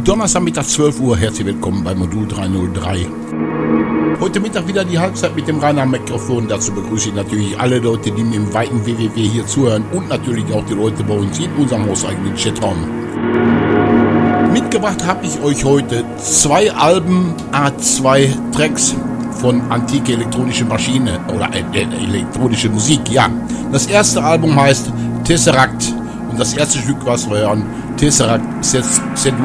Donnerstag Mittag 12 Uhr. Herzlich willkommen bei Modul 303. Heute Mittag wieder die Halbzeit mit dem Rainer am Mikrofon. Dazu begrüße ich natürlich alle Leute, die mir im weiten WWW hier zuhören und natürlich auch die Leute bei uns in unserem hauseigenen Chatraum. Mitgebracht habe ich euch heute 2 Alben, A2 Tracks von antike elektronische Maschine oder elektronische Musik, ja. Das erste Album heißt Tesseract und das erste Stück, was wir hören, Tesseract Set